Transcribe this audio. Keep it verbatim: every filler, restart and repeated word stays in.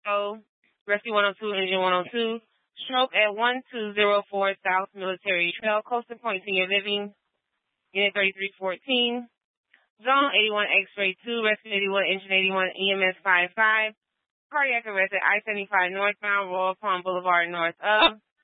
oh, Rescue one oh two, Engine one oh two, stroke at one two zero four South Military Trail, Coastal Point Senior Living, Unit thirty-three fourteen, Zone eighty-one X-Ray two, Rescue eighty-one, Engine eighty-one, E M S five five, cardiac arrest at I seventy-five northbound, Royal Palm Boulevard north of.